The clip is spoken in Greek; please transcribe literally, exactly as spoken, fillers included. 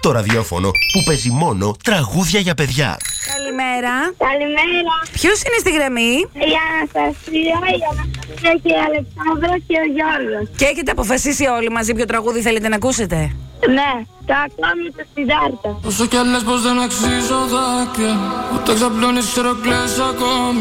Το ραδιόφωνο που παίζει μόνο τραγούδια για παιδιά. Καλημέρα. Καλημέρα. Ποιος είναι στη γραμμή? Η Αναστασία, η Αναστασία και η Αλεξάνδρα και ο Γιώργος. Και έχετε αποφασίσει όλοι μαζί ποιο τραγούδι θέλετε να ακούσετε? Ναι, το ακόμη το Σιδάρτα. Όσο κι αν λες πως δεν αξίζω δάκρυα, ούτε ξαπλώνεις ξέρω κλαις ακόμη.